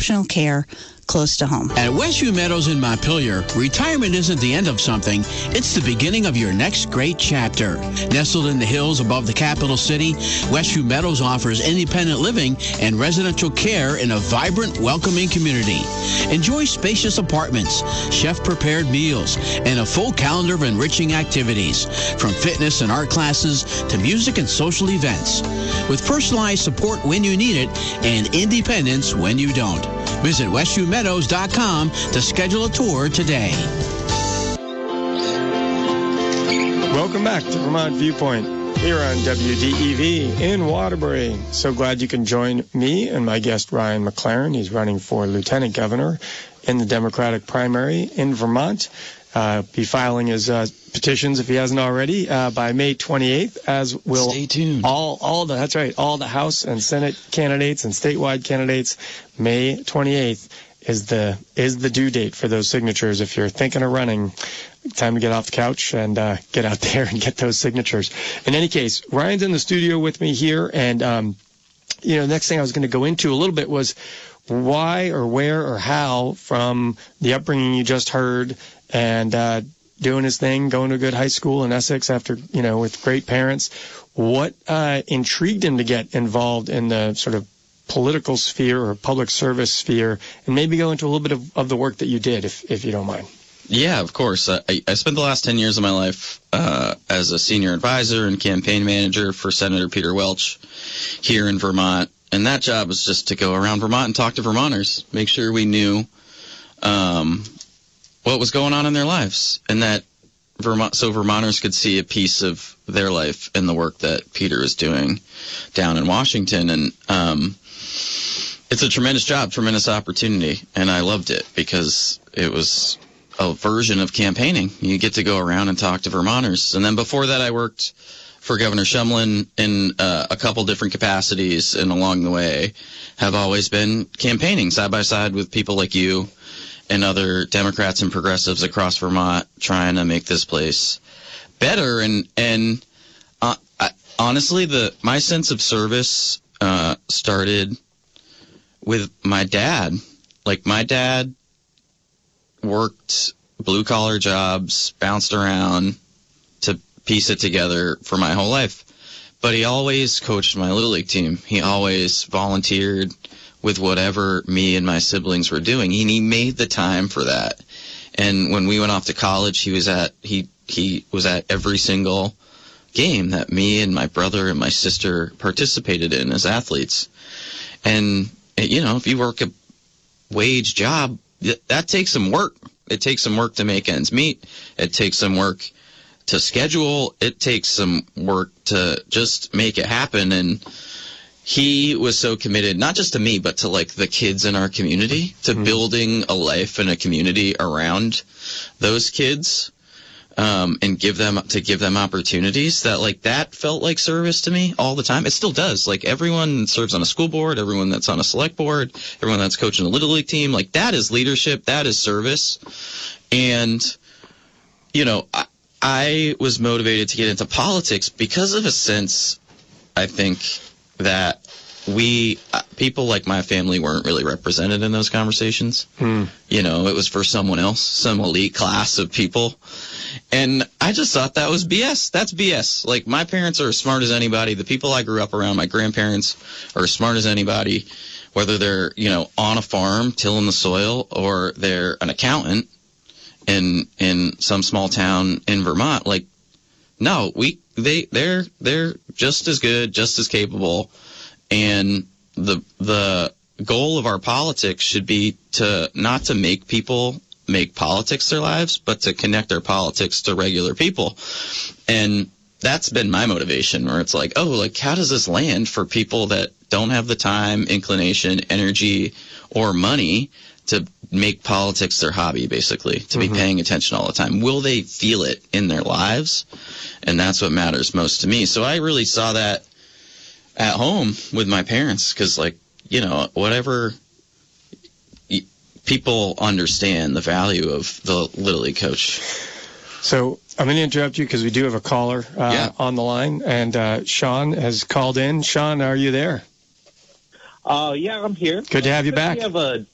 exceptional care close to home. At Westview Meadows in Montpelier, retirement isn't the end of something, it's the beginning of your next great chapter. Nestled in the hills above the capital city, Westview Meadows offers independent living and residential care in a vibrant, welcoming community. Enjoy spacious apartments, chef-prepared meals, and a full calendar of enriching activities, from fitness and art classes to music and social events. With personalized support when you need it and independence when you don't. Visit westviewmeadows.com to schedule a tour today. Welcome back to Vermont Viewpoint here on WDEV in Waterbury. So glad you can join me and my guest Ryan McLaren. He's running for Lieutenant Governor in the Democratic primary in Vermont. Be filing his petitions, if he hasn't already, by May 28th, as will Stay tuned. all the House and Senate candidates and statewide candidates. May 28th is the due date for those signatures. If you're thinking of running, time to get off the couch and get out there and get those signatures. In any case, Ryan's in the studio with me here, and next thing I was going to go into a little bit was why or where or how, from the upbringing you just heard and doing his thing, going to a good high school in Essex after, with great parents, what intrigued him to get involved in the sort of political sphere or public service sphere, and maybe go into a little bit of the work that you did, if you don't mind. Yeah, of course. I spent the last 10 years of my life as a senior advisor and campaign manager for Senator Peter Welch here in Vermont. And that job was just to go around Vermont and talk to Vermonters, make sure we knew what was going on in their lives, and that Vermonters could see a piece of their life in the work that Peter is doing down in Washington. And it's a tremendous job, tremendous opportunity, and I loved it because it was a version of campaigning. You get to go around and talk to Vermonters. And then before that, I worked for Governor Shumlin in a couple different capacities, and along the way have always been campaigning side by side with people like you and other Democrats and progressives across Vermont, trying to make this place better. And honestly, my sense of service started with my dad. Like, my dad worked blue-collar jobs, bounced around to piece it together for my whole life. But he always coached my Little League team. He always volunteered with whatever me and my siblings were doing. He made the time for that. And when we went off to college, he was at every single game that me and my brother and my sister participated in as athletes. And, if you work a wage job, that takes some work. It takes some work to make ends meet. It takes some work to schedule. It takes some work to just make it happen. And he was so committed, not just to me, but to the kids in our community, to building a life and a community around those kids, and give them opportunities that felt like service to me all the time. It still does. Everyone serves on a school board, everyone that's on a select board, everyone that's coaching a Little League team, that is leadership, that is service. And, I was motivated to get into politics because of a sense, I think, that people like my family weren't really represented in those conversations. It was for someone else, some elite class of people. And I just thought that was BS. That's BS. My parents are as smart as anybody. The people I grew up around, my grandparents, are as smart as anybody, whether they're, on a farm tilling the soil or they're an accountant in some small town in Vermont. No, they're just as good, just as capable. And the goal of our politics should be not to make people make politics their lives, but to connect our politics to regular people. And that's been my motivation, where it's how does this land for people that don't have the time, inclination, energy, or money to make politics their hobby, basically, to be paying attention all the time? Will they feel it in their lives? And that's what matters most to me. So I really saw that at home with my parents, because, whatever people understand the value of the Little League coach. So I'm going to interrupt you because we do have a caller on the line, and Sean has called in. Sean, are you there? Yeah, I'm here. Good to have you back. We have a